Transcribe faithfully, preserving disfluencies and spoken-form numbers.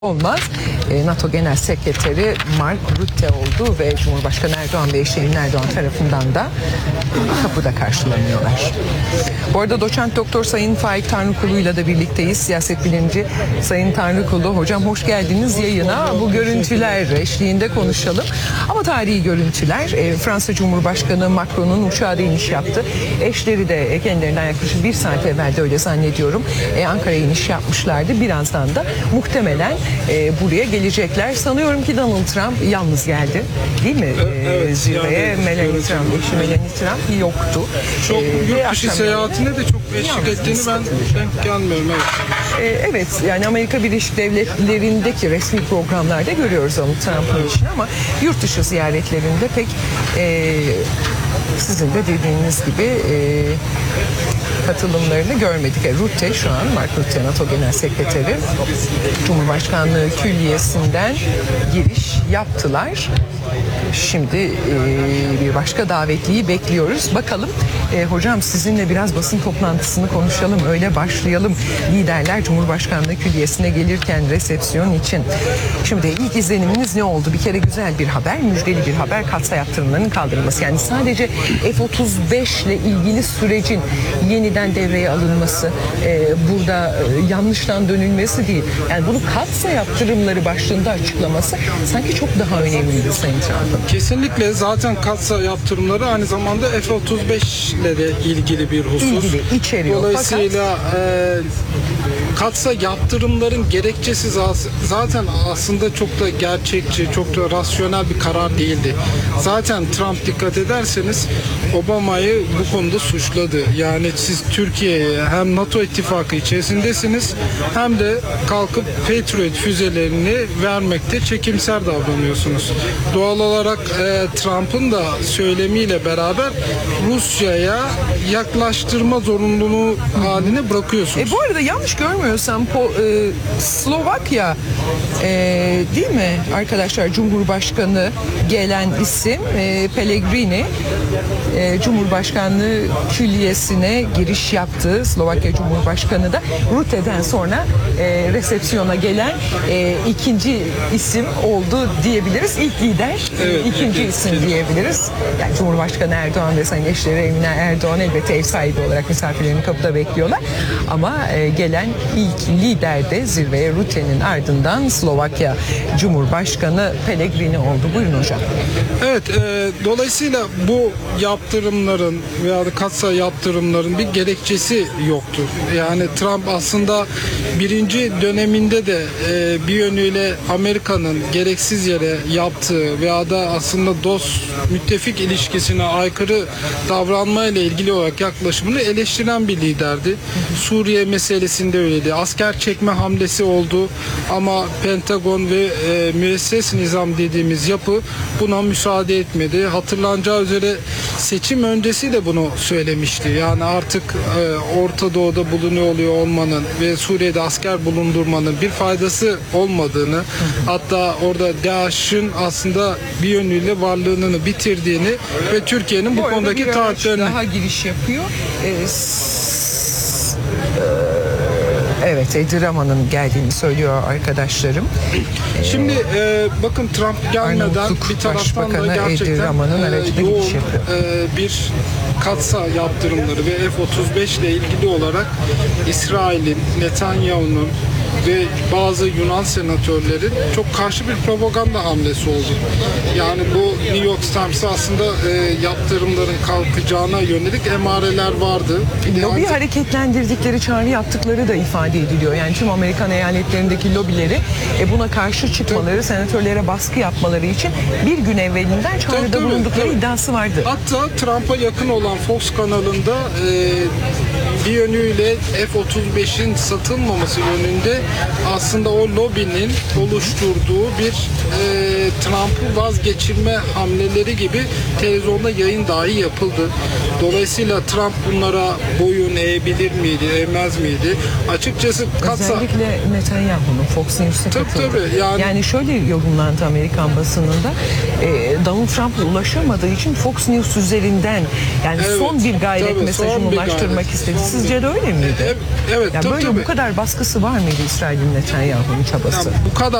olmaz. NATO Genel Sekreteri Mark Rutte oldu ve Cumhurbaşkanı Erdoğan ve eşi Emine Erdoğan tarafından da kapıda karşılanıyorlar. Bu arada doçent doktor Sayın Faik Tanrıkulu'yla da birlikteyiz. Siyaset bilimci Sayın Tanrıkulu. Hocam hoş geldiniz yayına. Bu görüntüler eşliğinde konuşalım. Ama tarihi görüntüler. Fransa Cumhurbaşkanı Macron'un uçağa da iniş yaptı. Eşleri de kendilerinden yaklaşık bir saat evvel de öyle zannediyorum. Ankara'ya iniş yapmışlardı. Birazdan da muhtemelen buraya gelecekler. Sanıyorum ki Donald Trump yalnız geldi. Değil mi? Evet, Zirveye yani, Melania Trump, eşi Melania Trump yoktu. Çok Ee, yurt dışı seyahatine de çok eşlik ettiğini ben denk gelmiyorum. Evet. Ee, evet, yani Amerika Birleşik Devletleri'ndeki resmi programlarda görüyoruz Donald Trump'ın işini ama yurt dışı ziyaretlerinde pek e, sizin de dediğiniz gibi e, katılımlarını görmedik. E, Rutte şu an, Mark Rutte NATO Genel Sekreteri Cumhurbaşkanlığı Külliyesi'nden giriş yaptılar. Şimdi e, bir başka davetliyi bekliyoruz. Bakalım e, hocam sizinle biraz basın toplantısını konuşalım. Öyle başlayalım. Liderler Cumhurbaşkanlığı Külliyesi'ne gelirken resepsiyon için. Şimdi ilk izleniminiz ne oldu? Bir kere güzel bir haber, müjdeli bir haber. Katsayı yaptırımlarının kaldırılması. Yani sadece F otuz beş ile ilgili sürecin yeniden devreye alınması, e, burada e, yanlıştan dönülmesi değil. Yani bunu katsayı yaptırımları başlığında açıklaması sanki çok daha önemliydi Sayın Trump'ın. Kesinlikle zaten katsayı yaptırımları aynı zamanda F otuz beş ile de ilgili bir husus. İlgili, içeriyor. Dolayısıyla e, katsayı yaptırımların gerekçesi zaten aslında çok da gerçekçi, çok da rasyonel bir karar değildi. Zaten Trump dikkat ederseniz Obama'yı bu konuda suçladı. Yani siz Türkiye'ye hem NATO ittifakı içerisindesiniz hem de kalkıp Patriot füzelerini vermekte çekimser davranıyorsunuz. Doğal olarak e, Trump'ın da söylemiyle beraber Rusya'ya yaklaştırma zorunluluğu haline bırakıyorsunuz. E, bu arada yanlış görmüyorsam po, e, Slovakya e, değil mi arkadaşlar, Cumhurbaşkanı gelen isim e, Pellegrini e, Cumhurbaşkanlığı Külliyesi'ne giriş yaptı. Slovakya Cumhurbaşkanı da Rutte'den sonra e, resepsiyona gelen e, ikinci isim oldu diyebiliriz. İlk lider, evet, ikinci evet, isim evet. diyebiliriz. Yani Cumhurbaşkanı Erdoğan ve sayın eşleri Emine Erdoğan elbette ev sahibi olarak misafirlerini kapıda bekliyorlar. Ama e, gelen ilk lider de zirveye Rutte'nin ardından Slovakya Cumhurbaşkanı Pellegrini oldu. Buyurun hocam. Evet, e, dolayısıyla bu yaptırımların veya da katsayı yaptırımların bir gerekçesi yoktur. Yani Trump aslında birinci döneminde de e, bir yönüyle Amerika'nın gereksiz yere yaptığı veya da aslında dost müttefik ilişkisine aykırı davranmayla ilgili olarak yaklaşımını eleştiren bir liderdi. Suriye meselesinde öyleydi. Asker çekme hamlesi oldu ama Pentagon ve e, müesses nizam dediğimiz yapı buna müsaade etmedi. Hatırlanacağı üzere seçim öncesi de bunu söylemişti. Yani artık e, Orta Doğu'da bulunuyor oluyor olmanın ve Suriye'de asker bulundurmanın bir faydası olmadığını, hatta orada DAEŞ'in aslında bir yönüyle varlığını bitirdiğini ve Türkiye'nin bu, bu konudaki taahhütlerini daha giriş yapıyor. Ee, s- e, evet, Edirman'ın geldiğini söylüyor arkadaşlarım. Şimdi e, bakın Trump gelmeden Arnavutluk bir taraftan da Başbakanı gerçekten Edirman'ın e, aracına yoğun giriş yapıyor. e, bir katsayı yaptırımları ve F otuz beş ile ilgili olarak İsrail'in, Netanyahu'nun ve bazı Yunan senatörlerin çok karşı bir propaganda hamlesi oldu. Yani bu New York Times'ta aslında e, yaptırımların kalkacağına yönelik emareler vardı. Lobi Yani, hareketlendirdikleri, çağrı yaptıkları da ifade ediliyor. Yani tüm Amerikan eyaletlerindeki lobileri e, buna karşı çıkmaları, senatörlere baskı yapmaları için bir gün evvelinden çağrıda Tabii, tabii, bulundukları tabii. iddiası vardı. Hatta Trump'a yakın olan Fox kanalında e, bir yönüyle F otuz beşin satılmaması yönünde aslında o lobinin oluşturduğu bir e, Trump'ı vazgeçirme hamleleri gibi televizyonda yayın dahi yapıldı. Dolayısıyla Trump bunlara boyun eğebilir miydi, eğmez miydi? Açıkçası katsa... Özellikle Netanyahu'nun Fox News'e Tabii, katıldı. tabii, yani- yani şöyle yorumlandı Amerikan basınında. E, Donald Trump'a ulaşamadığı için Fox News üzerinden yani Evet, son bir gayret tabii, mesajını son bir ulaştırmak gayret, istedi. son Sizce de öyle miydi? Evet, evet Ya tabii böyle tabii. bu kadar baskısı var mıydı İsrail'in Netanyahu'nun çabası? Bu kadar